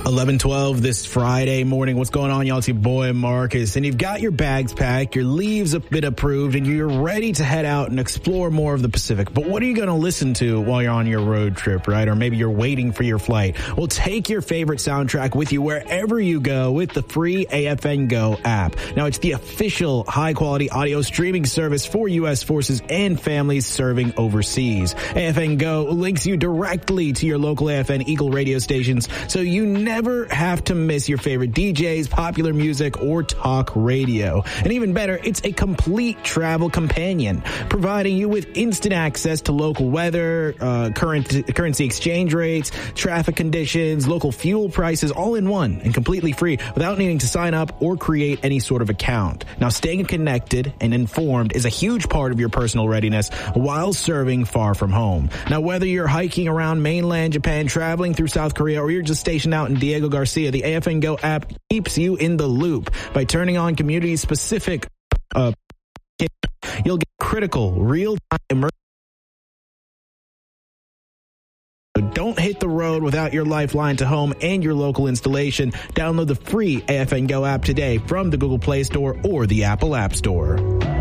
11:12 this Friday morning. What's going on, y'all? It's your boy Marcus, and you've got your bags packed, your leaves have been approved, and you're ready to head out and explore more of the Pacific. But what are you going to listen to while you're on your road trip, right? Or maybe you're waiting for your flight. Well, take your favorite soundtrack with you wherever you go with the free AFN Go app. Now, it's the official high-quality audio streaming service for U.S. forces and families serving overseas. AFN Go links you directly to your local AFN Eagle radio stations, so you never have to miss your favorite DJs, popular music, or talk radio. And even better, it's a complete travel companion, providing you with instant access to local weather, currency exchange rates, traffic conditions, local fuel prices, all in one and completely free without needing to sign up or create any sort of account. Now, staying connected and informed is a huge part of your personal readiness while serving far from home. Now, whether you're hiking around mainland Japan, traveling through South Korea, or you're just stationed out in Diego Garcia, the AFN Go app keeps you in the loop. By turning on community-specific, you'll get critical, real-time emergency. Don't hit the road without your lifeline to home and your local installation. Download the free AFN Go app today from the Google Play Store or the Apple App Store.